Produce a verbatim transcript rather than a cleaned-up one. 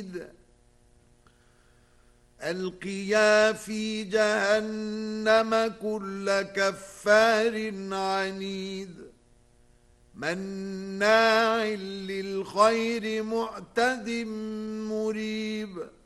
حميد ألقيا في جهنم كل كفار عنيد مناع للخير معتد مريب